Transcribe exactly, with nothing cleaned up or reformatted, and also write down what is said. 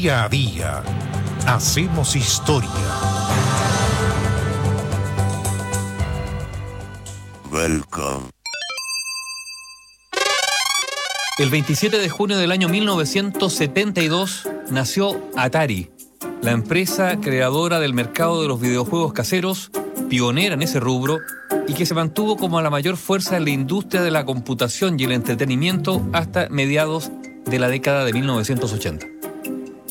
Día a día hacemos historia. Welcome. El veintisiete de junio del año mil novecientos setenta y dos nació Atari, la empresa creadora del mercado de los videojuegos caseros, pionera en ese rubro y que se mantuvo como la mayor fuerza en la industria de la computación y el entretenimiento hasta mediados de la década de mil novecientos ochenta.